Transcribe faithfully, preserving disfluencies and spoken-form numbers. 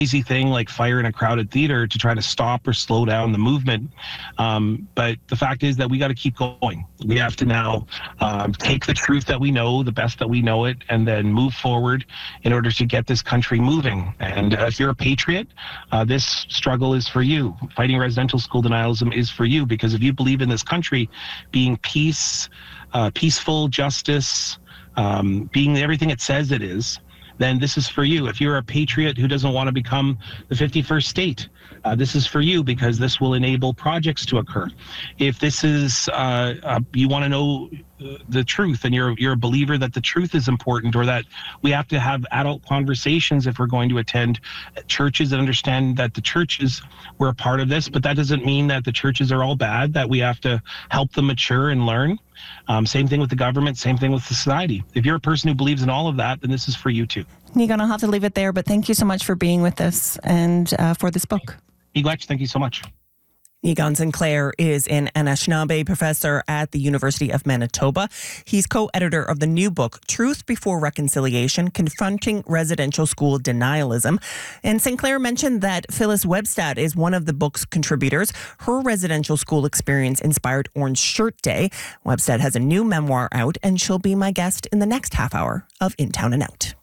easy thing like fire in a crowded theater to try to stop or slow down the movement. Um, but the fact is that we got to keep going. We have to now um, take the truth that we know, the best that we know it, and then move forward in order to get this country moving. And uh, if you're a patriot, uh, this struggle is for you. Fighting residential school denialism is for you, because if you believe in this country being peace, uh, peaceful, justice, um, being everything it says it is, then this is for you. If you're a patriot who doesn't want to become the fifty-first state, uh, this is for you, because this will enable projects to occur. If this is, uh, uh, you want to know the truth, and you're you're a believer that the truth is important, or that we have to have adult conversations if we're going to attend churches, and understand that the churches were a part of this, but that doesn't mean that the churches are all bad, that we have to help them mature and learn. Um, same thing with the government, same thing with society. If you're a person who believes in all of that, then this is for you too. Egon, I'll have to leave it there, but thank you so much for being with us and uh, for this book. Egon, thank you so much. Egon Sinclair is an Anishinaabe professor at the University of Manitoba. He's co-editor of the new book, Truth Before Reconciliation, Confronting Residential School Denialism. And Sinclair mentioned that Phyllis Webstad is one of the book's contributors. Her residential school experience inspired Orange Shirt Day. Webstad has a new memoir out, and she'll be my guest in the next half hour of In Town and Out.